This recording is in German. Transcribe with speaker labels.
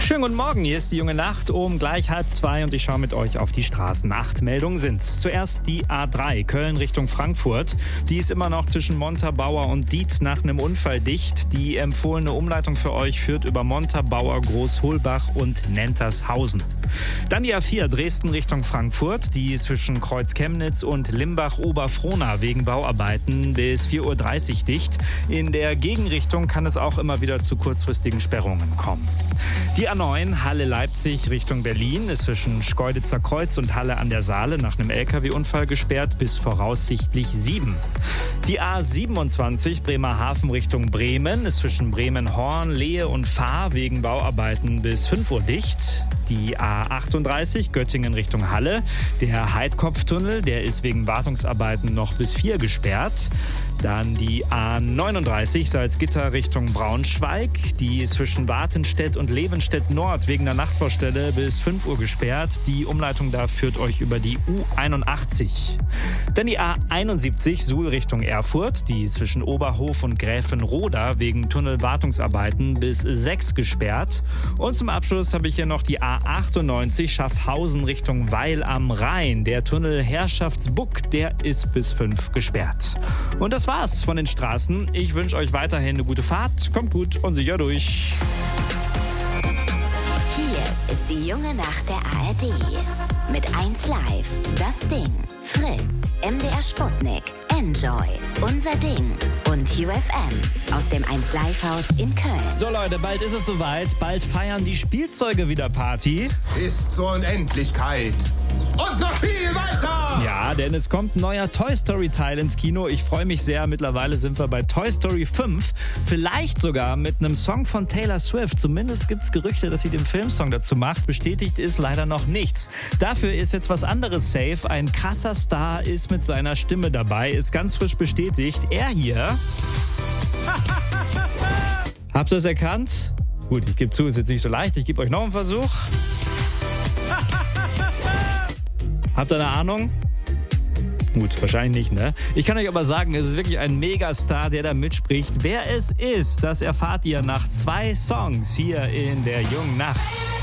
Speaker 1: Schönen guten Morgen, hier ist die junge Nacht um gleich 1:30 und ich schaue mit euch auf die Straßen. 8 Meldungen sind's. Zuerst die A3, Köln Richtung Frankfurt. Die ist immer noch zwischen Montabaur und Dietz nach einem Unfall dicht. Die empfohlene Umleitung für euch führt über Montabaur, Großholbach und Nentershausen. Dann die A4, Dresden Richtung Frankfurt. Die ist zwischen Kreuz Chemnitz und Limbach-Oberfrohna wegen Bauarbeiten bis 4:30 Uhr dicht. In der Gegenrichtung kann es auch immer wieder zu kurzfristigen Sperrungen kommen. Die A9 Halle-Leipzig Richtung Berlin ist zwischen Schkeuditzer Kreuz und Halle an der Saale nach einem LKW-Unfall gesperrt bis voraussichtlich 7. Die A27 Bremerhaven Richtung Bremen ist zwischen Bremen-Horn, Lehe und Fahr wegen Bauarbeiten bis 5 Uhr dicht. Die A38 Göttingen Richtung Halle. Der Heidkopftunnel, der ist wegen Wartungsarbeiten noch bis 4 gesperrt. Dann die A39 Salzgitter Richtung Braunschweig. Die ist zwischen Wartenstedt und Levenstedt Nord wegen der Nachtbaustelle bis 5 Uhr gesperrt. Die Umleitung da führt euch über die U81. Dann die A71 Suhl Richtung Erfurt. Die ist zwischen Oberhof und Gräfenroda wegen Tunnelwartungsarbeiten bis 6 gesperrt. Und zum Abschluss habe ich hier noch die A98 Schaffhausen Richtung Weil am Rhein. Der Tunnel Herrschaftsbuck, der ist bis 5 gesperrt. Und das war's von den Straßen. Ich wünsche euch weiterhin eine gute Fahrt. Kommt gut und sicher durch.
Speaker 2: Hier ist die junge Nacht der ARD. Mit 1 Live, Das Ding, Fritz, MDR Sputnik, Enjoy, Unser Ding und UFM aus dem 1 Live Haus in Köln.
Speaker 1: So Leute, bald ist es soweit. Bald feiern die Spielzeuge wieder Party.
Speaker 3: Bis zur Unendlichkeit. Und noch viel weiter!
Speaker 1: Ja, denn es kommt ein neuer Toy Story Teil ins Kino. Ich freue mich sehr. Mittlerweile sind wir bei Toy Story 5. Vielleicht sogar mit einem Song von Taylor Swift. Zumindest gibt es Gerüchte, dass sie den Filmsong dazu macht. Bestätigt ist leider noch nichts. Dafür ist jetzt was anderes safe. Ein krasser Star ist mit seiner Stimme dabei. Ist ganz frisch bestätigt. Er hier. Habt ihr es erkannt? Gut, ich gebe zu, ist jetzt nicht so leicht. Ich gebe euch noch einen Versuch. Habt ihr eine Ahnung? Gut, wahrscheinlich nicht, ne? Ich kann euch aber sagen, es ist wirklich ein Megastar, der da mitspricht. Wer es ist, das erfahrt ihr nach 2 Songs hier in der jungen Nacht.